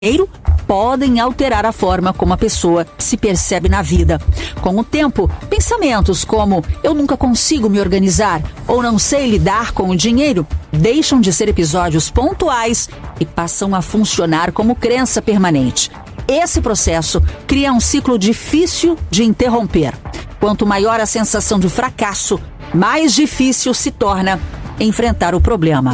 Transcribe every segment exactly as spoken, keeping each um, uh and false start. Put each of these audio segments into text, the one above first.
dinheiro podem alterar a forma como a pessoa se percebe na vida. Com o tempo, pensamentos como "eu nunca consigo me organizar" ou "não sei lidar com o dinheiro" deixam de ser episódios pontuais e passam a funcionar como crença permanente. Esse processo cria um ciclo difícil de interromper. Quanto maior a sensação de fracasso, mais difícil se torna enfrentar o problema.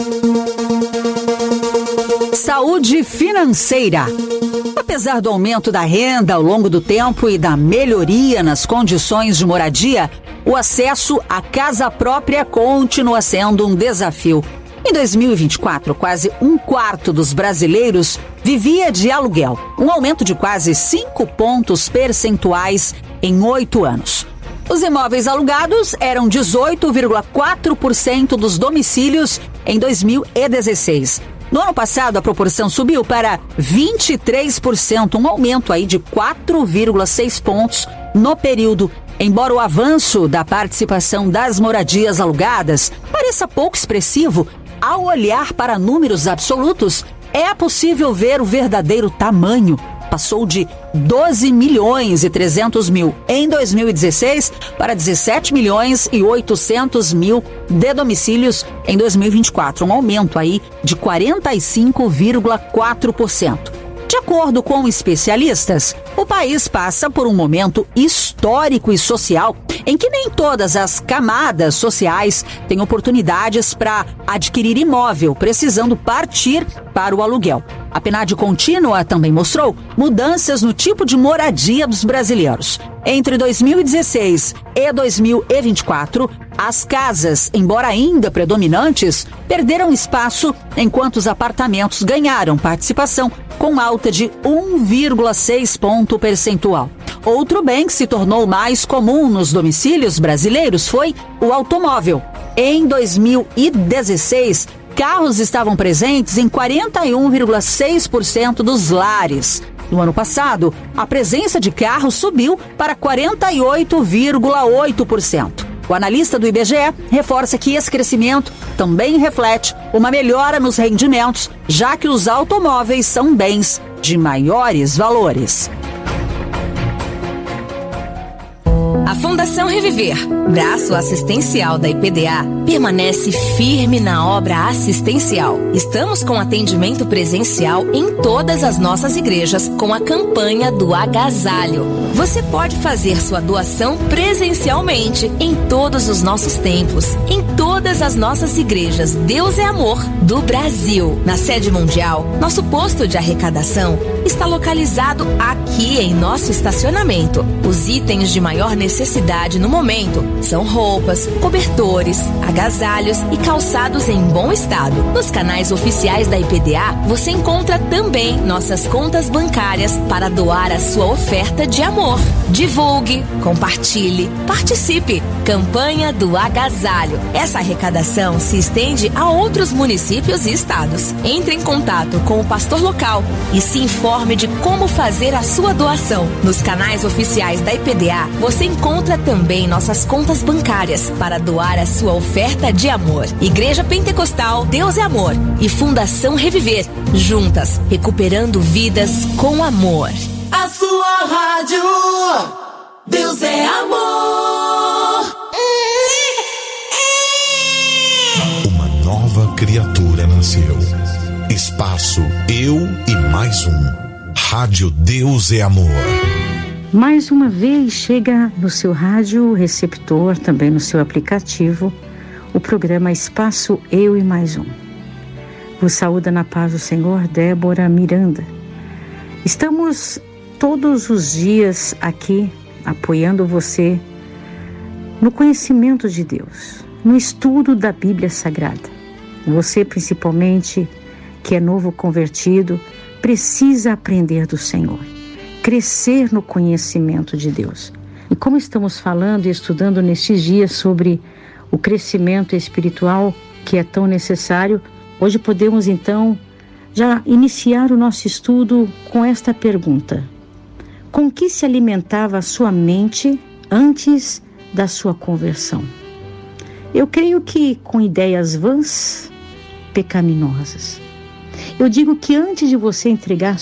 Saúde financeira. Apesar do aumento da renda ao longo do tempo e da melhoria nas condições de moradia, o acesso à casa própria continua sendo um desafio. Em dois mil e vinte e quatro, quase um quarto dos brasileiros vivia de aluguel, um aumento de quase cinco pontos percentuais em oito anos. Os imóveis alugados eram dezoito vírgula quatro por cento dos domicílios em dois mil e dezesseis. No ano passado, a proporção subiu para vinte e três por cento, um aumento aí de quatro vírgula seis pontos no período. Embora o avanço da participação das moradias alugadas pareça pouco expressivo, ao olhar para números absolutos, é possível ver o verdadeiro tamanho. Passou de doze milhões e trezentos mil em dois mil e dezesseis para dezessete milhões e oitocentos mil de domicílios em dois mil e vinte e quatro, um aumento aí de quarenta e cinco vírgula quatro por cento. De acordo com especialistas, o país passa por um momento histórico e social em que nem todas as camadas sociais têm oportunidades para adquirir imóvel, precisando partir para o aluguel. A PNAD contínua também mostrou mudanças no tipo de moradia dos brasileiros. Entre dois mil e dezesseis e dois mil e vinte e quatro, as casas, embora ainda predominantes, perderam espaço, enquanto os apartamentos ganharam participação com alta de um vírgula seis ponto percentual. Outro bem que se tornou mais comum nos domicílios brasileiros foi o automóvel. Em dois mil e dezesseis, carros estavam presentes em quarenta e um vírgula seis por cento dos lares. No ano passado, a presença de carros subiu para quarenta e oito vírgula oito por cento. O analista do I B G E reforça que esse crescimento também reflete uma melhora nos rendimentos, já que os automóveis são bens de maiores valores. A Fundação Reviver, braço assistencial da I P D A, permanece firme na obra assistencial. Estamos com atendimento presencial em todas as nossas igrejas com a campanha do agasalho. Você pode fazer sua doação presencialmente em todos os nossos templos, em todas as nossas igrejas Deus é Amor do Brasil. Na sede mundial, nosso posto de arrecadação está localizado aqui em nosso estacionamento. Os itens de maior necessidade no momento são roupas, cobertores, agasalhos e calçados em bom estado. Nos canais oficiais da I P D A, você encontra também nossas contas bancárias para doar a sua oferta de amor. Divulgue, compartilhe, participe. Campanha do Agasalho. Essa arrecadação se estende a outros municípios e estados. Entre em contato com o pastor local e se informe de como fazer a sua doação. Nos canais oficiais da I P D A, você encontra também nossas contas bancárias para doar a sua oferta de amor. Igreja Pentecostal Deus é Amor e Fundação Reviver, juntas, recuperando vidas com amor. A sua rádio, Deus é Amor. Uma nova criatura nasceu. Espaço Eu e Mais Um. Rádio Deus é Amor. Mais uma vez chega no seu rádio receptor, também no seu aplicativo, o programa Espaço Eu e Mais Um. Vos saúda na paz do Senhor, Débora Miranda. Estamos todos os dias aqui apoiando você no conhecimento de Deus, no estudo da Bíblia Sagrada. Você, principalmente, que é novo convertido, precisa aprender do Senhor, crescer no conhecimento de Deus. E como estamos falando e estudando nestes dias sobre o crescimento espiritual que é tão necessário, hoje podemos então já iniciar o nosso estudo com esta pergunta: com que se alimentava a sua mente antes da sua conversão? Eu creio que com ideias vãs, pecaminosas. Eu digo que antes de você entregar